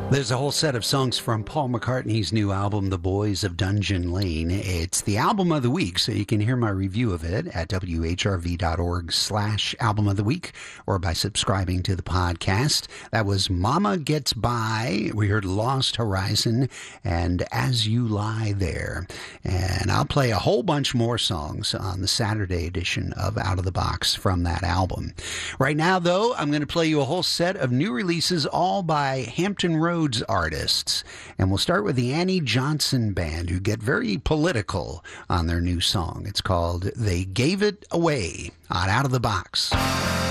There's a whole set of songs from Paul McCartney's new album, The Boys of Dungeon Lane. It's the album of the week, so you can hear my review of it at whrv.org/album of the week or by subscribing to the podcast. That was Mama Gets By. We heard Lost Horizon and As You Lie There. And I'll play a whole bunch more songs on the Saturday edition of Out of the Box from that album. Right now, though, I'm going to play you a whole set of new releases, all by Hampton Roads artists. And we'll start with the Annie Johnson Band, who get very political on their new song. It's called They Gave It Away on Out of the Box.